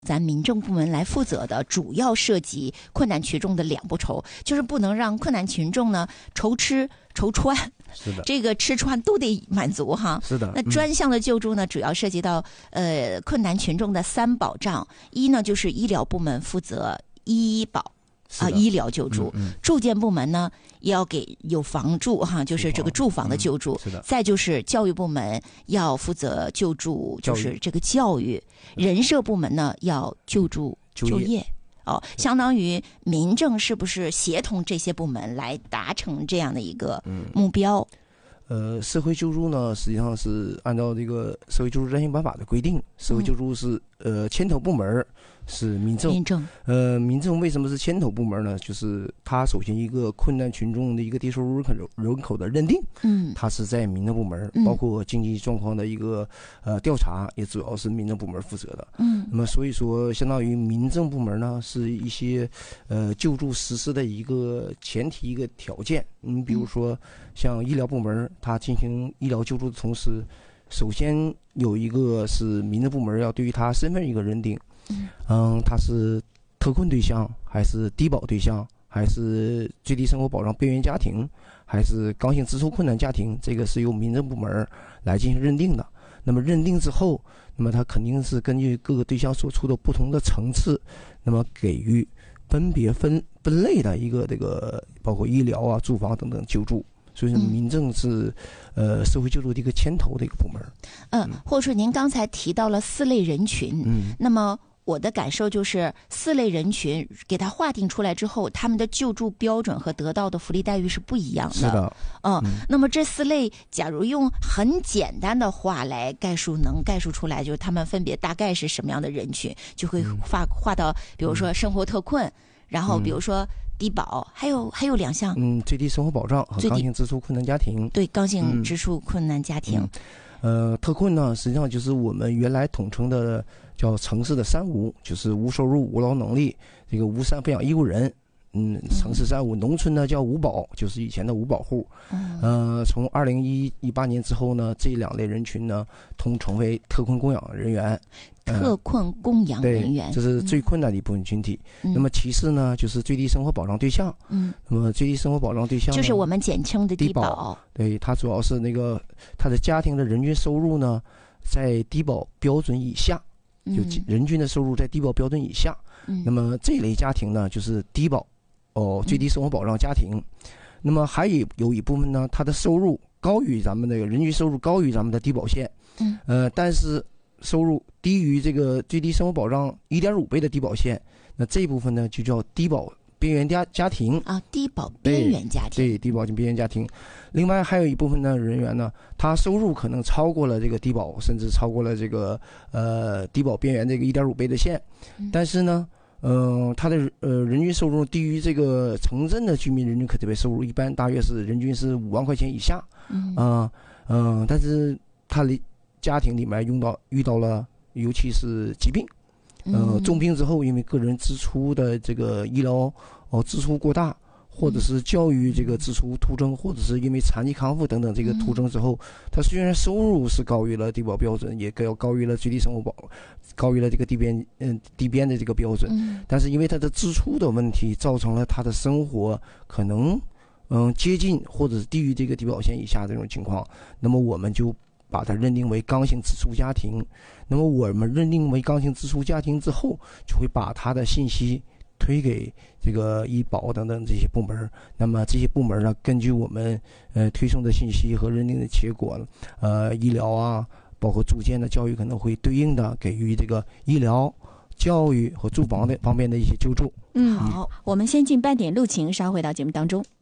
咱民政部门来负责的，主要涉及困难群众的2不愁，就是不能让困难群众呢愁吃愁穿， 是的， 这个吃穿都得满足哈。 是的。 那专项的救助呢，主要涉及到困难群众的3保障，一呢就是医疗部门负责医保医疗救助，住建部门呢也要给有房住哈，就是这个住房的救助。 是的。 再就是教育部门要负责救助，就是这个教育。人社部门呢要救助就业。相当于民政是不是协同这些部门来达成这样的一个目标？ 社会救助呢，实际上是按照这个社会救助暂行办法的规定，社会救助是牵头部门是民政。民政为什么是牵头部门呢？就是它首先一个困难群众的一个低收入人口的认定，它是在民政部门，包括经济状况的一个调查，也主要是民政部门负责的。那么所以说，相当于民政部门呢，是一些救助实施的一个前提一个条件。比如说像医疗部门，它进行医疗救助的同时，首先有一个是民政部门要对于他身份一个认定，他是特困对象，还是低保对象，还是最低生活保障边缘家庭，还是刚性支出困难家庭，这个是由民政部门来进行认定的。那么认定之后，那么他肯定是根据各个对象所处的不同的层次，那么给予分别分类的一个这个包括医疗住房等等救助。所以说民政是社会救助的一个牵头的一个部门。 或者说您刚才提到了4类人群，那么我的感受就是4类人群给它划定出来之后，他们的救助标准和得到的福利待遇是不一样的。 是的。 那么这4类假如用很简单的话来概述，能概述出来就是他们分别大概是什么样的人群，就会划到比如说生活特困，然后比如说低保，还有2项， 最低生活保障和刚性支出困难家庭。 对，刚性支出困难家庭。 特困呢，实际上就是我们原来统称的叫城市的3无，就是无收入、无劳能力，这个无赡抚养义务人。城市3无，农村呢叫无保，就是以前的无保户。从2018年之后呢，这2类人群呢统称为特困供养人员。 特困供养人员， 这是最困难的一部分群体。那么其次呢，就是最低生活保障对象。那么最低生活保障对象就是我们简称的低保。 对，它主要是那个他的家庭的人均收入呢在低保标准以下，就人均的收入在低保标准以下。那么这类家庭呢就是低保最低生活保障家庭。那么还有一部分呢，他的收入高于咱们那个人均收入高于咱们的低保线，但是收入低于这个最低生活保障 1.5 倍的低保线，那这一部分呢就叫低保边缘家庭低保边缘家庭。 对，低保边缘家庭。另外还有一部分呢人员呢，他收入可能超过了这个低保，甚至超过了这个低保边缘这个 1.5 倍的线，但是呢他的人均收入低于这个城镇的居民人均可支配收入，一般大约是人均是5万块钱以下。但是他的家庭里面遇到了尤其是疾病，重病之后，因为个人支出的这个医疗支出过大，或者是教育这个支出突增，或者是因为残疾康复等等这个突增之后，他虽然收入是高于了低保标准，也高于了最低生活保，高于了这个低边的这个标准，但是因为他的支出的问题，造成了他的生活可能接近或者是低于这个低保线以下这种情况，那么我们就把它认定为刚性支出家庭。那么我们认定为刚性支出家庭之后，就会把他的信息推给这个医保等等这些部门。那么这些部门呢，根据我们推送的信息和认定的结果，医疗包括住建的教育可能会对应的给予这个医疗、教育和住房的方面的一些救助。 好，我们先进半点路情，稍回到节目当中。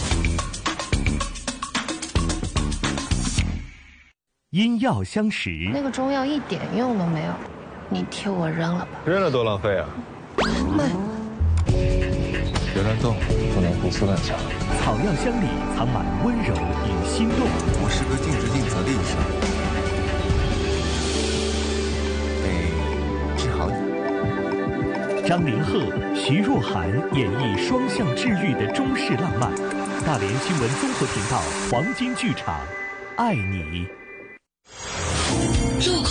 因药相识， 那个中药一点用都没有，你替我扔了吧。 扔了多浪费啊！ 卖。 别乱动，不能胡思乱想。 草药香里藏满温柔与心动。 我是个尽职尽责的医生，得治好你。 张凌赫、徐若涵演绎双向治愈的中式浪漫。大连新闻综合频道黄金剧场，爱你。